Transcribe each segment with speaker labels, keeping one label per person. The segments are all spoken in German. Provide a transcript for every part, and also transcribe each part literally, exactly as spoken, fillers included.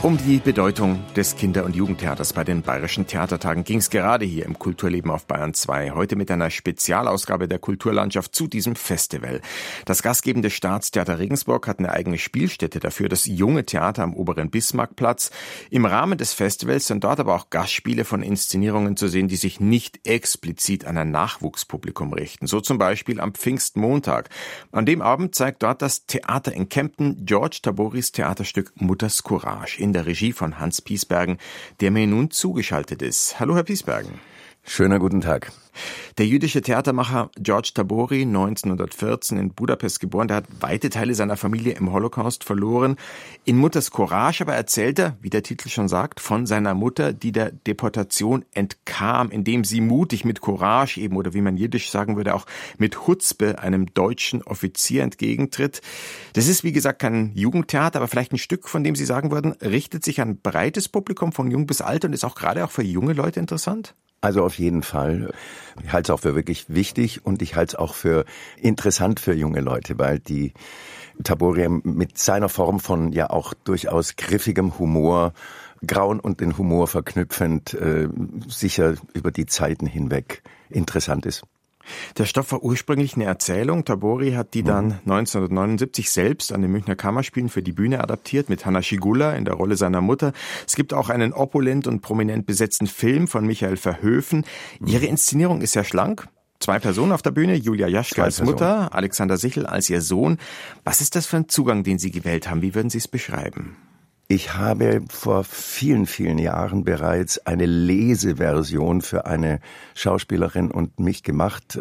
Speaker 1: Um die Bedeutung des Kinder- und Jugendtheaters bei den Bayerischen Theatertagen ging es gerade hier im Kulturleben auf Bayern zwei. Heute mit einer Spezialausgabe der Kulturlandschaft zu diesem Festival. Das gastgebende Staatstheater Regensburg hat eine eigene Spielstätte dafür, das Junge Theater am oberen Bismarckplatz. Im Rahmen des Festivals sind dort aber auch Gastspiele von Inszenierungen zu sehen, die sich nicht explizit an ein Nachwuchspublikum richten. So zum Beispiel am Pfingstmontag. An dem Abend zeigt dort das Theater in Kempten George Taboris Theaterstück Mutters Courage in der Regie von Hans Piesbergen, der mir nun zugeschaltet ist. Hallo, Herr Piesbergen.
Speaker 2: Schöner guten Tag.
Speaker 1: Der jüdische Theatermacher George Tabori, neunzehnhundertvierzehn in Budapest geboren, der hat weite Teile seiner Familie im Holocaust verloren. In Mutters Courage aber erzählt er, wie der Titel schon sagt, von seiner Mutter, die der Deportation entkam, indem sie mutig mit Courage eben, oder wie man jiddisch sagen würde, auch mit Chutzpe einem deutschen Offizier entgegentritt. Das ist, wie gesagt, kein Jugendtheater, aber vielleicht ein Stück, von dem Sie sagen würden, richtet sich an ein breites Publikum von jung bis alt und ist auch gerade auch für junge Leute interessant?
Speaker 2: Also auf jeden Fall. Ich halte es auch für wirklich wichtig und ich halte es auch für interessant für junge Leute, weil die Tabori mit seiner Form von ja auch durchaus griffigem Humor, Grauen und den Humor verknüpfend, äh, sicher über die Zeiten hinweg interessant ist.
Speaker 1: Der Stoff war ursprünglich eine Erzählung. Tabori hat die dann neunzehnhundertneunundsiebzig selbst an den Münchner Kammerspielen für die Bühne adaptiert, mit Hanna Schigula in der Rolle seiner Mutter. Es gibt auch einen opulent und prominent besetzten Film von Michael Verhoeven. Ihre Inszenierung ist sehr schlank. Zwei Personen auf der Bühne, Julia Jaschke als Mutter, Alexander Sichel als ihr Sohn. Was ist das für ein Zugang, den Sie gewählt haben? Wie würden Sie es beschreiben?
Speaker 2: Ich habe vor vielen, vielen Jahren bereits eine Leseversion für eine Schauspielerin und mich gemacht.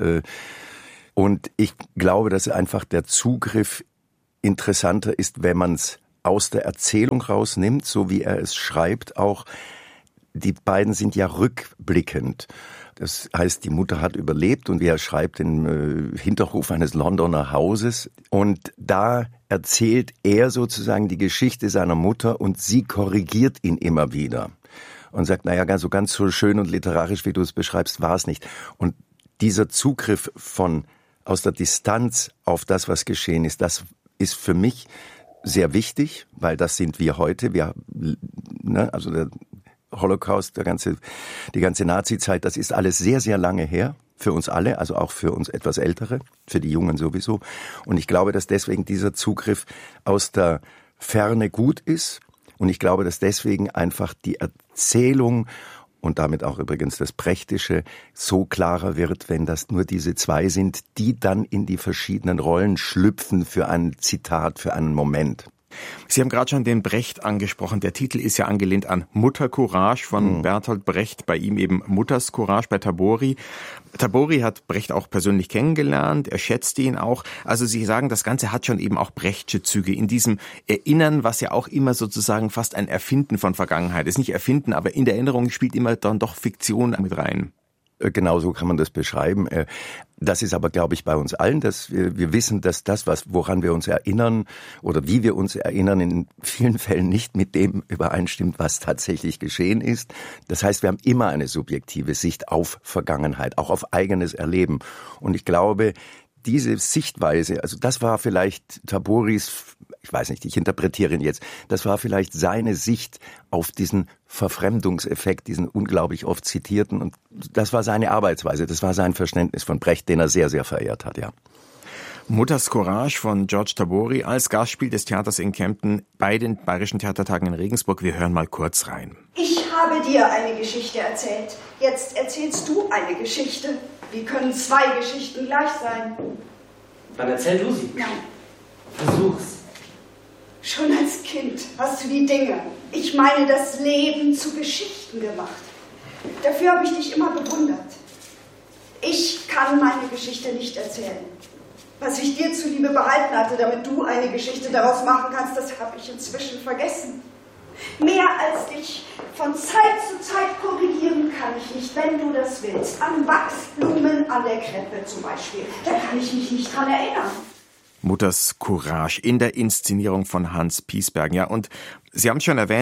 Speaker 2: Und ich glaube, dass einfach der Zugriff interessanter ist, wenn man es aus der Erzählung rausnimmt, so wie er es schreibt. Auch die beiden sind ja rückblickend. Das heißt, die Mutter hat überlebt und wie er schreibt, im äh, Hinterhof eines Londoner Hauses. Und da erzählt er sozusagen die Geschichte seiner Mutter und sie korrigiert ihn immer wieder. Und sagt, naja, so ganz so schön und literarisch, wie du es beschreibst, war es nicht. Und dieser Zugriff von aus der Distanz auf das, was geschehen ist, das ist für mich sehr wichtig, weil das sind wir heute. Wir, ne, also der Holocaust, der ganze, die ganze Nazi-Zeit, das ist alles sehr, sehr lange her. Für uns alle, also auch für uns etwas Ältere, für die Jungen sowieso. Und ich glaube, dass deswegen dieser Zugriff aus der Ferne gut ist. Und ich glaube, dass deswegen einfach die Erzählung und damit auch übrigens das Prächtige so klarer wird, wenn das nur diese zwei sind, die dann in die verschiedenen Rollen schlüpfen für ein Zitat, für einen Moment.
Speaker 1: Sie haben gerade schon den Brecht angesprochen. Der Titel ist ja angelehnt an Mutter Courage von mhm. Bertolt Brecht, bei ihm eben Mutters Courage bei Tabori. Tabori hat Brecht auch persönlich kennengelernt, er schätzte ihn auch. Also Sie sagen, das Ganze hat schon eben auch Brechtsche Züge in diesem Erinnern, was ja auch immer sozusagen fast ein Erfinden von Vergangenheit ist. Nicht erfinden, aber in der Erinnerung spielt immer dann doch Fiktion mit rein.
Speaker 2: Genau so kann man das beschreiben. Das ist aber, glaube ich, bei uns allen, dass wir, wir wissen, dass das, was, woran wir uns erinnern oder wie wir uns erinnern, in vielen Fällen nicht mit dem übereinstimmt, was tatsächlich geschehen ist. Das heißt, wir haben immer eine subjektive Sicht auf Vergangenheit, auch auf eigenes Erleben. Und ich glaube, diese Sichtweise, also das war vielleicht Taboris, ich weiß nicht, ich interpretiere ihn jetzt, das war vielleicht seine Sicht auf diesen Verfremdungseffekt, diesen unglaublich oft zitierten, und das war seine Arbeitsweise, das war sein Verständnis von Brecht, den er sehr, sehr verehrt hat, ja.
Speaker 1: Mutters Courage von George Tabori als Gastspiel des Theaters in Kempten bei den Bayerischen Theatertagen in Regensburg. Wir hören mal kurz rein.
Speaker 3: Ich habe dir eine Geschichte erzählt. Jetzt erzählst du eine Geschichte. Wie können zwei Geschichten gleich sein?
Speaker 4: Dann erzähl du sie.
Speaker 3: Nein.
Speaker 4: Versuch's.
Speaker 3: Schon als Kind hast du die Dinge, ich meine das Leben, zu Geschichten gemacht. Dafür habe ich dich immer bewundert. Ich kann meine Geschichte nicht erzählen. Was ich dir zuliebe behalten hatte, damit du eine Geschichte daraus machen kannst, das habe ich inzwischen vergessen. Mehr als dich von Zeit zu Zeit korrigieren kann ich nicht, wenn du das willst. An Wachsblumen an der Krippe zum Beispiel. Da kann ich mich nicht dran erinnern.
Speaker 1: Mutters Courage in der Inszenierung von Hans Piesbergen. Ja, und Sie haben es schon erwähnt,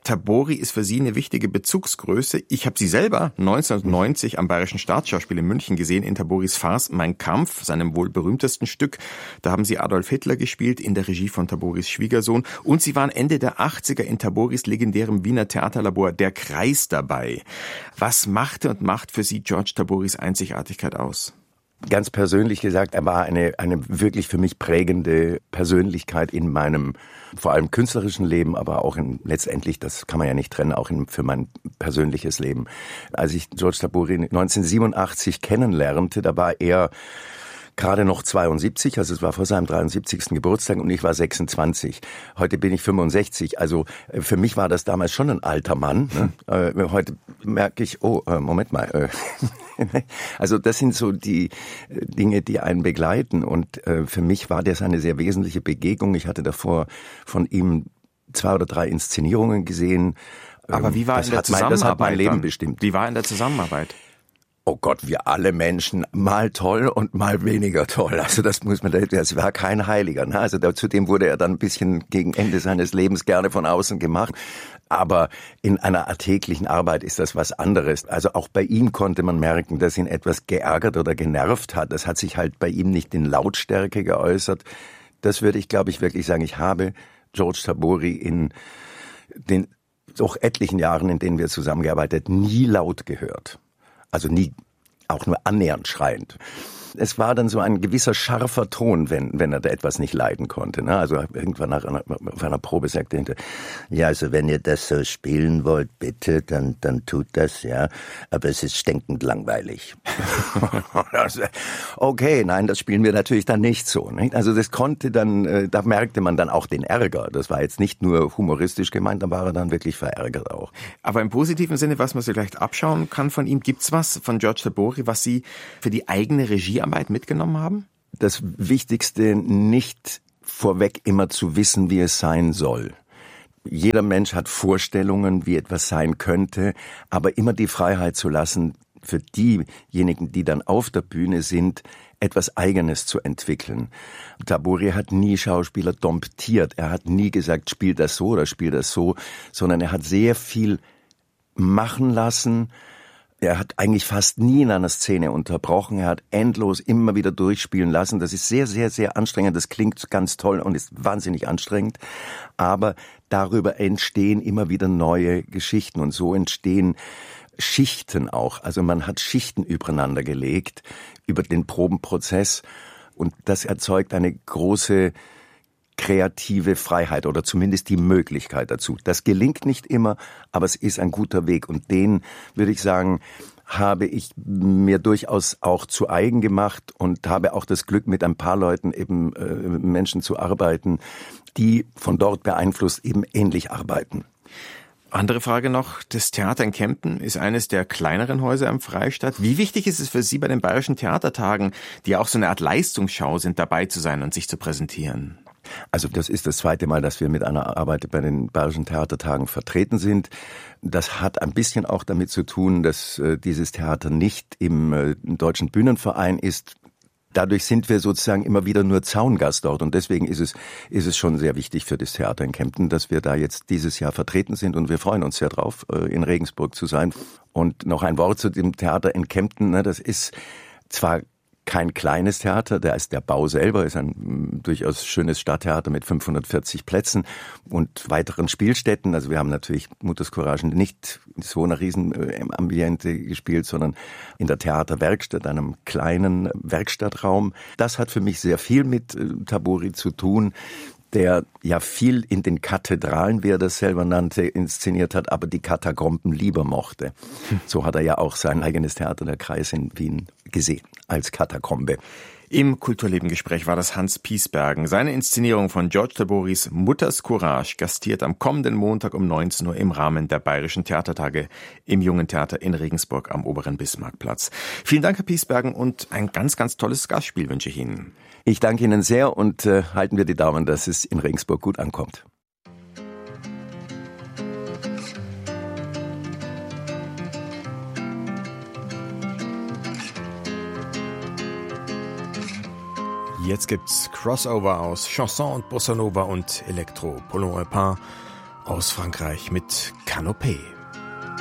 Speaker 1: Tabori ist für Sie eine wichtige Bezugsgröße. Ich habe Sie selber neunzehnhundertneunzig am Bayerischen Staatsschauspiel in München gesehen, in Taboris Farce Mein Kampf, seinem wohl berühmtesten Stück. Da haben Sie Adolf Hitler gespielt, in der Regie von Taboris Schwiegersohn. Und Sie waren Ende der achtziger in Taboris legendärem Wiener Theaterlabor Der Kreis dabei. Was machte und macht für Sie George Taboris Einzigartigkeit aus?
Speaker 2: Ganz persönlich gesagt, er war eine, eine wirklich für mich prägende Persönlichkeit in meinem, vor allem künstlerischen Leben, aber auch in, letztendlich, das kann man ja nicht trennen, auch in, für mein persönliches Leben. Als ich George Tabori neunzehnhundertsiebenundachtzig kennenlernte, da war er gerade noch zweiundsiebzig, also es war vor seinem dreiundsiebzigsten Geburtstag und ich war sechsundzwanzig. Heute bin ich fünfundsechzig, also für mich war das damals schon ein alter Mann. Ne? Äh, heute merke ich, oh, äh, Moment mal. Äh, also das sind so die Dinge, die einen begleiten und äh, für mich war das eine sehr wesentliche Begegnung. Ich hatte davor von ihm zwei oder drei Inszenierungen gesehen.
Speaker 1: Aber wie war
Speaker 2: das
Speaker 1: in der
Speaker 2: hat mein,
Speaker 1: Zusammenarbeit?
Speaker 2: Das hat mein Leben
Speaker 1: dann?
Speaker 2: bestimmt.
Speaker 1: Wie war in der Zusammenarbeit?
Speaker 2: Oh Gott, wir alle Menschen, mal toll und mal weniger toll. Also das muss man, das war kein Heiliger. Ne? Also zudem wurde er dann ein bisschen gegen Ende seines Lebens gerne von außen gemacht. Aber in einer alltäglichen Arbeit ist das was anderes. Also auch bei ihm konnte man merken, dass ihn etwas geärgert oder genervt hat. Das hat sich halt bei ihm nicht in Lautstärke geäußert. Das würde ich, glaube ich, wirklich sagen. Ich habe George Tabori in den doch etlichen Jahren, in denen wir zusammengearbeitet, nie laut gehört. Also nie auch nur annähernd schreiend. Es war dann so ein gewisser scharfer Ton, wenn wenn er da etwas nicht leiden konnte. Ne? Also irgendwann nach einer, auf einer Probe sagte er, ja, also wenn ihr das so spielen wollt, bitte, dann dann tut das, ja. Aber es ist stinkend langweilig. Okay, nein, das spielen wir natürlich dann nicht so. Nicht? Also das konnte dann, da merkte man dann auch den Ärger. Das war jetzt nicht nur humoristisch gemeint, da war er dann wirklich verärgert auch.
Speaker 1: Aber im positiven Sinne, was man sich vielleicht abschauen kann von ihm, gibt's was von George Tabori, was Sie für die eigene Regiearbeit mitgenommen haben?
Speaker 2: Das Wichtigste, nicht vorweg immer zu wissen, wie es sein soll. Jeder Mensch hat Vorstellungen, wie etwas sein könnte, aber immer die Freiheit zu lassen, für diejenigen, die dann auf der Bühne sind, etwas Eigenes zu entwickeln. Tabori hat nie Schauspieler domptiert. Er hat nie gesagt, spiel das so oder spiel das so, sondern er hat sehr viel machen lassen. Er hat eigentlich fast nie in einer Szene unterbrochen. Er hat endlos immer wieder durchspielen lassen. Das ist sehr, sehr, sehr anstrengend. Das klingt ganz toll und ist wahnsinnig anstrengend. Aber darüber entstehen immer wieder neue Geschichten und so entstehen Schichten auch. Also man hat Schichten übereinander gelegt über den Probenprozess und das erzeugt eine große kreative Freiheit oder zumindest die Möglichkeit dazu. Das gelingt nicht immer, aber es ist ein guter Weg und den, würde ich sagen, habe ich mir durchaus auch zu eigen gemacht und habe auch das Glück, mit ein paar Leuten eben äh, Menschen zu arbeiten, die von dort beeinflusst eben ähnlich arbeiten.
Speaker 1: Andere Frage noch, das Theater in Kempten ist eines der kleineren Häuser im Freistaat. Wie wichtig ist es für Sie bei den Bayerischen Theatertagen, die auch so eine Art Leistungsschau sind, dabei zu sein und sich zu präsentieren?
Speaker 2: Also das ist das zweite Mal, dass wir mit einer Arbeit bei den Bayerischen Theatertagen vertreten sind. Das hat ein bisschen auch damit zu tun, dass äh, dieses Theater nicht im äh, Deutschen Bühnenverein ist. Dadurch sind wir sozusagen immer wieder nur Zaungast dort und deswegen ist es ist es schon sehr wichtig für das Theater in Kempten, dass wir da jetzt dieses Jahr vertreten sind und wir freuen uns sehr drauf, äh, in Regensburg zu sein. Und noch ein Wort zu dem Theater in Kempten, ne, das ist zwar kein kleines Theater, da ist der Bau selber, ist ein m, durchaus schönes Stadttheater mit fünfhundertvierzig Plätzen und weiteren Spielstätten. Also wir haben natürlich Mutters Courage nicht in so einer riesen äh, Ambiente gespielt, sondern in der Theaterwerkstatt, einem kleinen Werkstattraum. Das hat für mich sehr viel mit äh, Tabori zu tun, der ja viel in den Kathedralen, wie er das selber nannte, inszeniert hat, aber die Katakomben lieber mochte. So hat er ja auch sein eigenes Theater, der Kreis in Wien, gesehen, als Katakombe.
Speaker 1: Im Kulturleben-Gespräch war das Hans Piesbergen. Seine Inszenierung von George Taboris Mutters Courage gastiert am kommenden Montag um neunzehn Uhr im Rahmen der Bayerischen Theatertage im Jungen Theater in Regensburg am Oberen Bismarckplatz. Vielen Dank, Herr Piesbergen, und ein ganz, ganz tolles Gastspiel wünsche ich Ihnen.
Speaker 2: Ich danke Ihnen sehr und äh, halten wir die Daumen, dass es in Regensburg gut ankommt.
Speaker 1: Jetzt gibt's Crossover aus Chanson und Bossa Nova und Elektro. Paulin Alpin aus Frankreich mit Canopée.